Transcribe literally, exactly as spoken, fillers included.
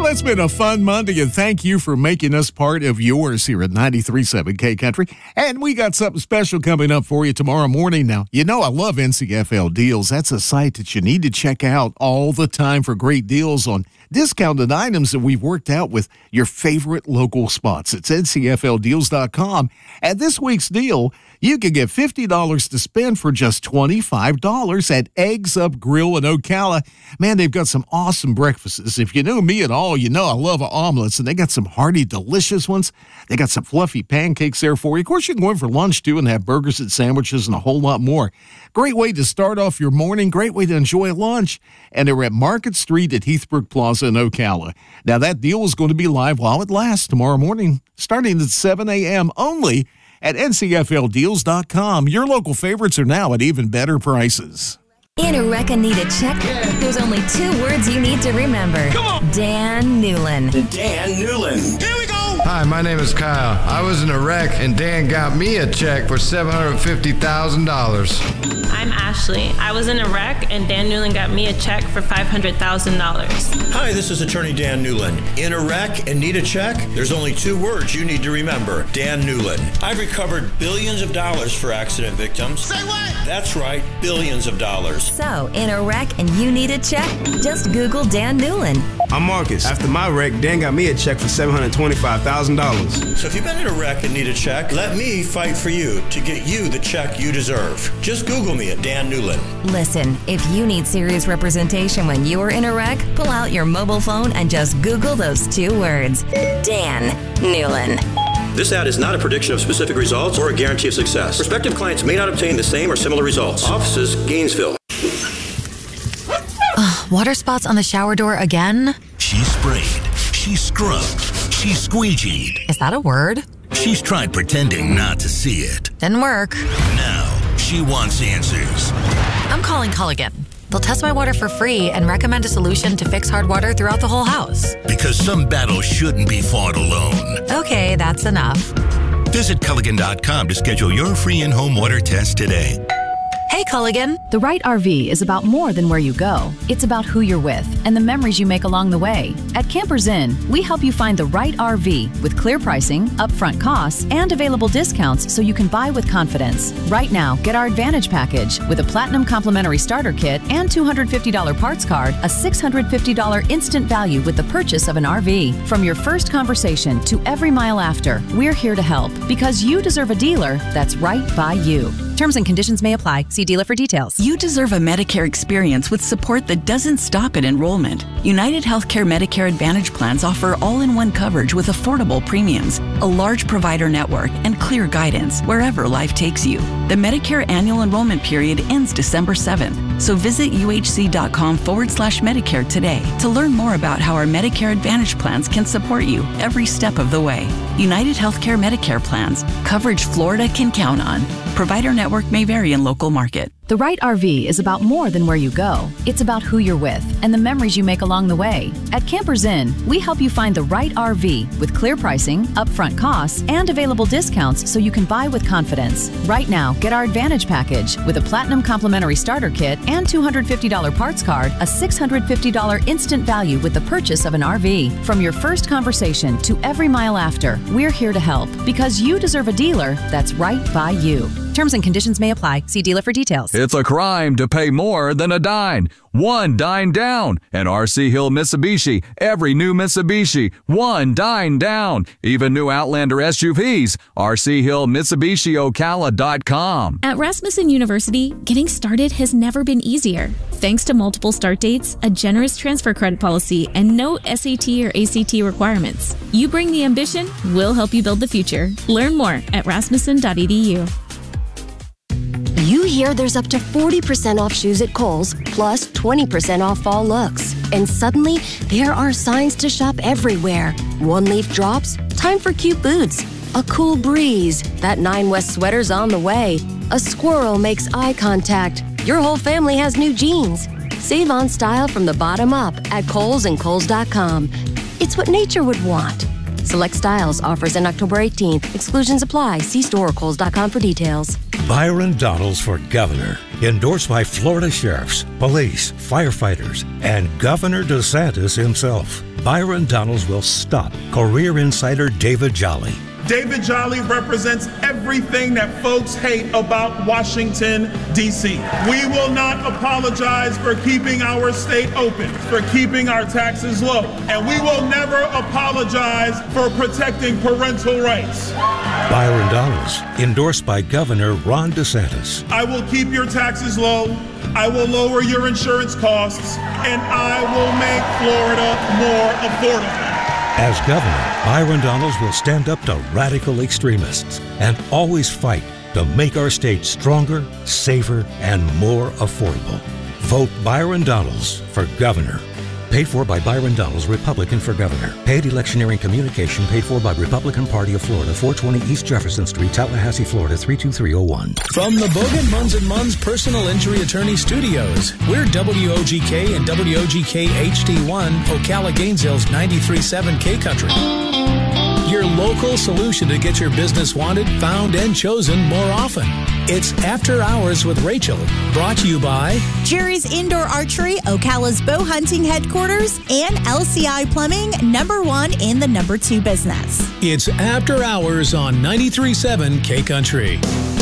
Well, it's been a fun Monday, and thank you for making us part of yours here at ninety-three point seven K Country. And we got something special coming up for you tomorrow morning. Now, you know I love N C F L Deals. That's a site that you need to check out all the time for great deals on discounted items that we've worked out with your favorite local spots. It's N C F L deals dot com. And this week's deal, you can get fifty dollars to spend for just twenty-five dollars at Eggs Up Grill in Ocala. Man, they've got some awesome breakfasts. If you know me at all, you know I love omelets, and they got some hearty, delicious ones. They got some fluffy pancakes there for you. Of course, you can go in for lunch, too, and have burgers and sandwiches and a whole lot more. Great way to start off your morning. Great way to enjoy lunch. And they're at Market Street at Heathbrook Plaza in Ocala. Now, that deal is going to be live while it lasts tomorrow morning, starting at seven a.m. only at N C F L deals dot com. Your local favorites are now at even better prices. In a wreck and need a check? Yeah. There's only two words you need to remember. Come on! Dan Newlin. Dan Newlin. Here we go! Hi, my name is Kyle. I was in a wreck, and Dan got me a check for seven hundred fifty thousand dollars. I'm Ashley. I was in a wreck, and Dan Newlin got me a check for five hundred thousand dollars. Hi, this is attorney Dan Newlin. In a wreck and need a check? There's only two words you need to remember. Dan Newlin. I've recovered billions of dollars for accident victims. Say what? That's right, billions of dollars. So, in a wreck and you need a check? Just Google Dan Newlin. I'm Marcus. After my wreck, Dan got me a check for seven hundred twenty-five thousand dollars. So if you've been in a wreck and need a check, let me fight for you to get you the check you deserve. Just Google me at Dan Newlin. Listen, if you need serious representation when you are in a wreck, pull out your mobile phone and just Google those two words. Dan Newlin. This ad is not a prediction of specific results or a guarantee of success. Prospective clients may not obtain the same or similar results. Offices, Gainesville. Uh, water spots on the shower door again? She sprayed. She scrubbed. She squeegeed. Is that a word? She's tried pretending not to see it. Didn't work. Now, she wants answers. I'm calling Culligan. They'll test my water for free and recommend a solution to fix hard water throughout the whole house. Because some battles shouldn't be fought alone. Okay, that's enough. Visit Culligan dot com to schedule your free in-home water test today. Hey, Culligan. The right R V is about more than where you go. It's about who you're with and the memories you make along the way. At Campers Inn, we help you find the right R V with clear pricing, upfront costs, and available discounts so you can buy with confidence. Right now, get our Advantage package with a Platinum Complimentary Starter Kit and two hundred fifty dollars parts card, a six hundred fifty dollars instant value with the purchase of an R V. From your first conversation to every mile after, we're here to help because you deserve a dealer that's right by you. Terms and conditions may apply. See dealer for details. You deserve a Medicare experience with support that doesn't stop at enrollment. United Healthcare Medicare Advantage plans offer all-in-one coverage with affordable premiums, a large provider network, and clear guidance wherever life takes you. The Medicare annual enrollment period ends December seventh, so visit uhc.com forward slash Medicare today to learn more about how our Medicare Advantage plans can support you every step of the way. United Healthcare Medicare plans, coverage Florida can count on. Provider network may vary in local market. The right R V is about more than where you go. It's about who you're with and the memories you make along the way. At Campers Inn, we help you find the right R V with clear pricing, upfront costs, and available discounts so you can buy with confidence. Right now, get our Advantage package with a Platinum Complimentary Starter Kit and two hundred fifty dollars parts card, a six hundred fifty dollars instant value with the purchase of an R V. From your first conversation to every mile after, we're here to help because you deserve a dealer that's right by you. Terms and conditions may apply. See dealer for details. It's a crime to pay more than a dime. One dine down. And R C Hill Mitsubishi. Every new Mitsubishi. One dine down. Even new Outlander S U Vs. R C Hill Mitsubishi Ocala dot com. At Rasmussen University, getting started has never been easier. Thanks to multiple start dates, a generous transfer credit policy, and no S A T or A C T requirements. You bring the ambition, we'll help you build the future. Learn more at rasmussen dot e d u. You hear there's up to forty percent off shoes at Kohl's, plus twenty percent off fall looks. And suddenly, there are signs to shop everywhere. One leaf drops, time for cute boots. A cool breeze, that Nine West sweater's on the way. A squirrel makes eye contact. Your whole family has new jeans. Save on style from the bottom up at Kohl's and Kohl's dot com. It's what nature would want. Select styles, offers in October eighteenth. Exclusions apply. See store or Kohl's dot com for details. Byron Donalds for governor. Endorsed by Florida sheriffs, police, firefighters, and Governor DeSantis himself. Byron Donalds will stop career insider David Jolly. David Jolly represents everything that folks hate about Washington, D C We will not apologize for keeping our state open, for keeping our taxes low, and we will never apologize for protecting parental rights. Byron Donalds, endorsed by Governor Ron DeSantis. I will keep your taxes low, I will lower your insurance costs, and I will make Florida more affordable. As governor, Byron Donalds will stand up to radical extremists and always fight to make our state stronger, safer, and more affordable. Vote Byron Donalds for governor. Paid for by Byron Donalds, Republican for governor. Paid electioneering communication paid for by Republican Party of Florida, four twenty East Jefferson Street, Tallahassee, Florida, three two three oh one. From the Bogan, Munz and Munz Personal Injury Attorney Studios, we're W O G K and W O G K H D one, Ocala Gainesville's ninety-three point seven K Country. Your local solution to get your business wanted, found, and chosen more often. It's After Hours with Rachel, brought to you by Jerry's Indoor Archery, Ocala's bow hunting headquarters, and L C I Plumbing, number one in the number two business. It's After Hours on ninety-three point seven K Country.